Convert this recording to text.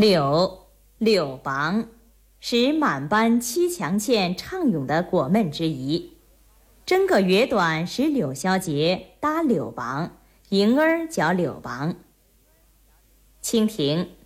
柳梆，是满班七强欠唱咏的果闷之一。真个乐短是柳萧节搭柳梆，迎儿叫柳梆。蜻蜓